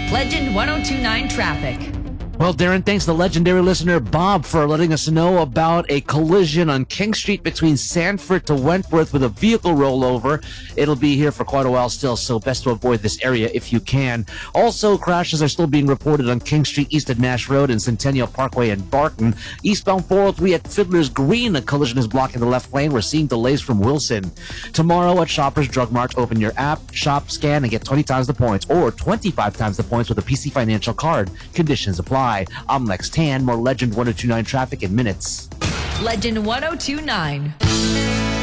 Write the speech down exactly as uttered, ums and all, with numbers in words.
Legend one oh two point nine traffic. Well, Darren, thanks to legendary listener Bob for letting us know about a collision on King Street between Sanford to Wentworth with a vehicle rollover. It'll be here for quite a while still, so best to avoid this area if you can. Also, crashes are still being reported on King Street east of Nash Road and Centennial Parkway in Barton. Eastbound four oh three at Fiddler's Green, a collision is blocking the left lane. We're seeing delays from Wilson. Tomorrow at Shoppers Drug Mart, open your app, shop, scan, and get twenty times the points or twenty-five times the points with a P C Financial card. Conditions apply. I'm Lex Tan. More Legend one oh two point nine traffic in minutes. Legend one oh two point nine.